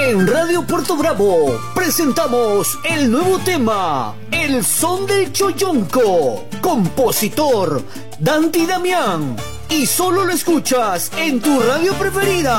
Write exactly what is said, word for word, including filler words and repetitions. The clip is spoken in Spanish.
En Radio Puerto Bravo presentamos el nuevo tema, El Son del Chollonco, compositor Danti Damián, y solo lo escuchas en tu radio preferida.